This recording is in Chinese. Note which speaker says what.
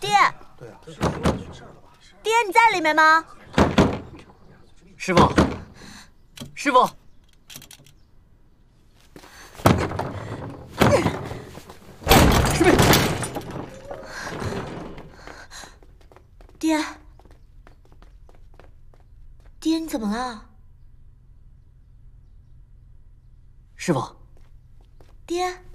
Speaker 1: 爹，爹，你在里面吗？
Speaker 2: 师傅，师傅，师妹，
Speaker 1: 爹，爹，你怎么了？
Speaker 2: 师傅，
Speaker 1: 爹。